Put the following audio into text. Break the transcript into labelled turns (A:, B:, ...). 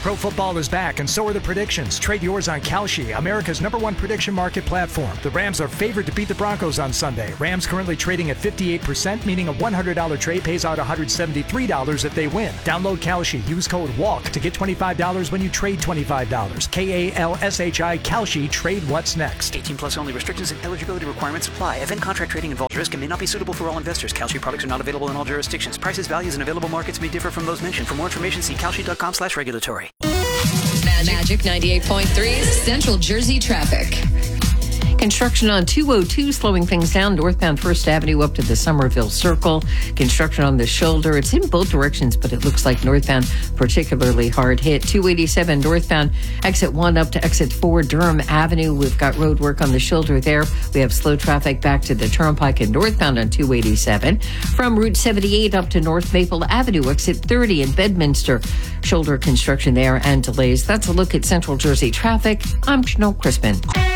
A: Pro football is back, and so are the predictions. Trade yours on Kalshi, America's #1 prediction market platform. The Rams are favored to beat the Broncos on Sunday. Rams currently trading at 58%, meaning a $100 trade pays out $173 if they win. Download Kalshi. Use code WALK to get $25 when you trade $25. KALSHI Kalshi. Trade what's next.
B: 18 plus only. Restrictions and eligibility requirements apply. Event contract trading involves risk and may not be suitable for all investors. Kalshi products are not available in all jurisdictions. Prices, values, and available markets may differ from those mentioned. For more information, see kalshi.com/regulatory.
C: Magic 98.3 Central Jersey traffic.
D: Construction on 202 slowing things down northbound 1st Avenue up to the Somerville Circle. Construction on the shoulder. It's in both directions, but it looks like northbound particularly hard hit. 287 northbound exit 1 up to exit 4 Durham Avenue. We've got road work on the shoulder there. We have slow traffic back to the Turnpike and northbound on 287. From Route 78 up to North Maple Avenue, exit 30 in Bedminster. Shoulder construction there and delays. That's a look at Central Jersey traffic. I'm Janelle Crispin.